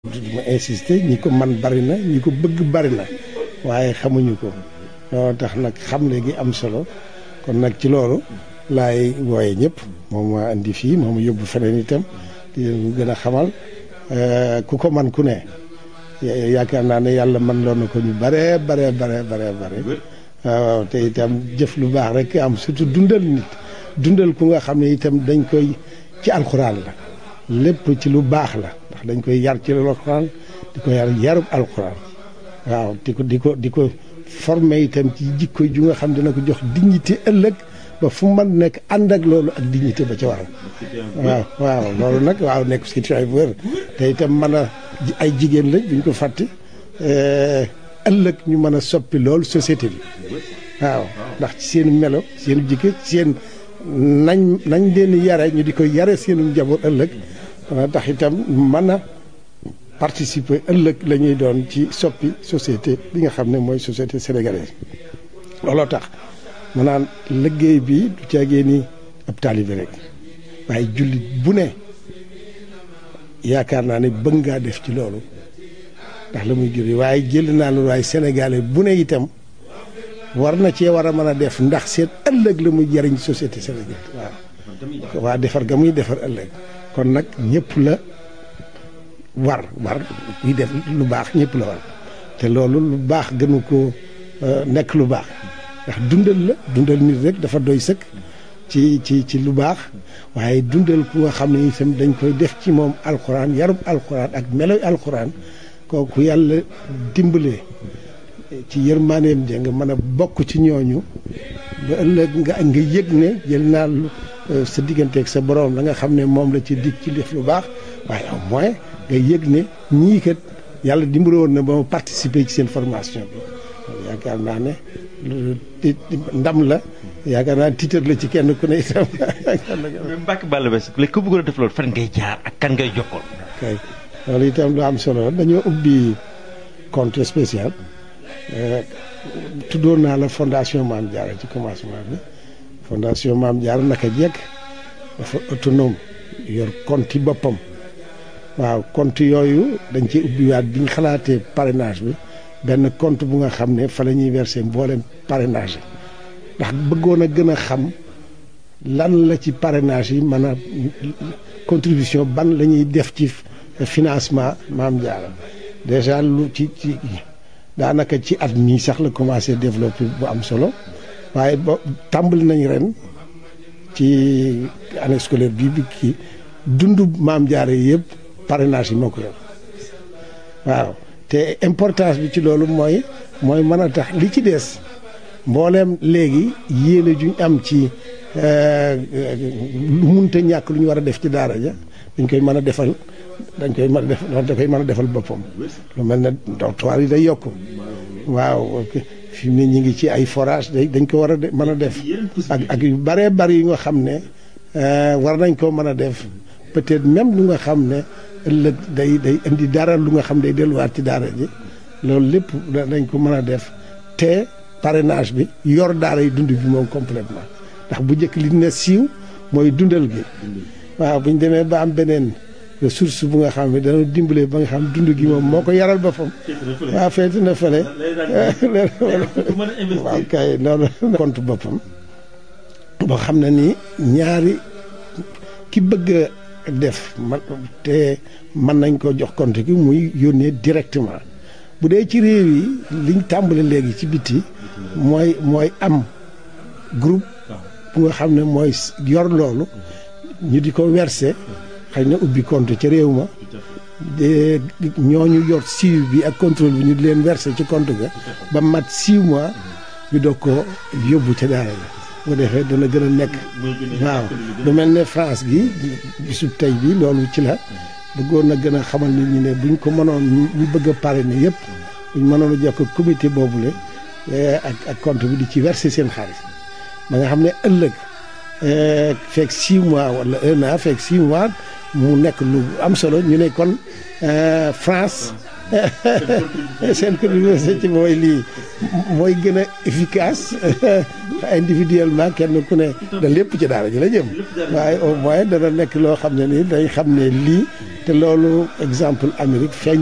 ma insister ñi ko man bari na ñi ko bëgg bari na waaye xamuñu ko loolu tax nag xamle gi am solo kon nag ci loolu laay wooye ñëpp moom ma indi fii moom ma yóbbu feneen itam di gën a xamal ku ko man ku ne yaakaar naa ne yàlla man loon na ko ñu bare waaw te itam jëf lu baax rek am surtout dundal ku nga xam ne itam dañ koy ci alxuraan la lépp ci lu baax la ndax dañ koy yar ci alxuraan di ko yarub alxuraan waaw di ko formé itam ci jikko ju nga xam dina ko jox dignité ëllëg ba fu mu mën nekk ànd ak loolu ak dignité ba ca waral waaw loolu nag waaw nekk situation bu wér te itam mën a ay jigéen lañ buñ ko fàtte ëllëg ñu mën a soppi loolu société bi waaw ndax ci seen melo seen jikko seen nañ leen yare ñu di ko yare seenu njaboot ëllëg tax itam mën a participer ëllëg la ñuy doon ci soppi société bi nga xam ne mooy société sénégalaise looloo tax mu naan liggéey bi du caagee ni ab taalibe rek waaye jullit bu ne yaakaar naa ne bëgg ngaa def ci loolu ndax la muy juri waaye jël naa lu waaye sénégalais bu ne itam war na cee war a mën a def ndax seen ëllëg la muy jariñ société sénégalaise waaw waa defar ga muy defar ëllëg kon nag ñëpp la war kuy def lu baax ñëpp la war te loolu lu baax gënu ko nekk lu baax ndax dundal nit rek dafa doy sëkk ci lu baax waaye dundal ku nga xam ne itam dañ koy def ci moom alxuraan yarub alxuraan ak meloy alxuraan kooku yàlla dimbalee ci yërmaaneem ja nga mën a bokk ci ñooñu ba ëllëg nga yëg ne jël naa sa digganteeg sa borom la nga xam ne moom la ci dig ci def lu baax waaye au moins nga yëg ne ñii kat yàlla dimbale woon na ba ma participer ci seen formation bi yaakaar naa ne ndam la yaakaar naa titre la ci kenn ku ne itam. Mbacke Balla Basse léegi ku bëggoon a def loolu fan ngay jaar ak kan ngay jokkool. kay loolu itam lu am solo dañoo ubbi compte spécial tuddoon naa la fondation Mame Diarra ci commencement bi fondation Mame Diarra naka jekk dafa autonome yor compte yi boppam waaw compte yooyu dañ ci ubbiwaat bi ñu xalaatee parrainage bi benn compte bu nga xam ne fa la ñuy verser mboolem parrainage yi ndax bëggoon a gën a xam lan la ci parrainage yi mën a contribution ban la ñuy def ci financement Mame Diarra déjà lu ci daanaka ci at mii sax la commencé développer bu am solo waaye ba tàmbali nañ ren ci année scolaire bi kii dundu Mame Diarra yi yëpp parrainage yi moo ko yor waaw te importance bi ci loolu mooy mën a tax li ci des mbooleem léegi yéene juñ am ci lu munta ñàkk lu ñu war a def ci daara ja dañ koy mën a defal boppam lu mel ne dortoir yi day yokk waaw fi mu ne ñu ngi ci ay forage dañ ko war a mën a def ak yu baree bari yu nga xam ne war nañ koo mën a def peut-être même lu nga xam ne ëllëg day indi dara lu nga xam day delluwaat ci daara ji loolu lépp dañ ko mën a def te parrainage bi yor daara yi dund bi moom complètement ndax bu njëkk li ne siiw mooy dundal gi waaw bu ñu demee ba am beneen ressource bu nga xam ne dana dimbale ba nga xam dund gi moom moo ko yaral boppam waaw feeti na fële waaw kay loolu compte boppam boo xam ne ni ñaari ki bëgg a def te mën nañ ko jox compte gi muy yónnee directement bu dee ci réew yi liñ tàmbale léegi ci biti mooy am groupe bu nga xam ne mooy yor loolu ñu di ko verser xëy na ubbi compte ca réew ma ñooñu yor suivi bi ak contrôle bi ñu di leen verser ci compte ga ba mat 6 mois ñu doog ko yóbbu ca daara la bu defee dana gën a nekk waaw lu mel ne France gi bisub tey bi loolu ci la bëggoon na gën a xamal nit ñi ne buñ ko mënoon ñu bëgg a parrainer yëpp buñ mënoon a jokk comité boobule ak compte bi di ci verser seen xaalis ba nga xam ne ëllëg fekk 6 mois wala 1 an fekk 6 mois mu nekk lu am solo ñu ne kon France seen contribution ci mooy lii mooy gën a efficace individuellement kenn ku ne da lépp ci daara ji la jëm waaye au moins dana nekk loo xam ne nii dañ xam ne lii te te loolu exemple Amérique feeñ